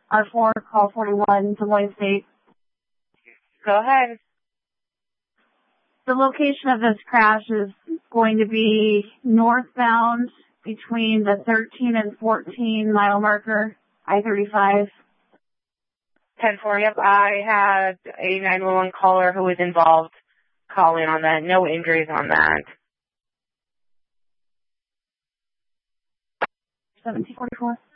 R4, call 41, Des Moines State. Go ahead. The location of this crash is going to be northbound between the 13 and 14 mile marker, I-35. 10-4, yep. I had a 911 caller who was involved calling on that. No injuries on that. 1744.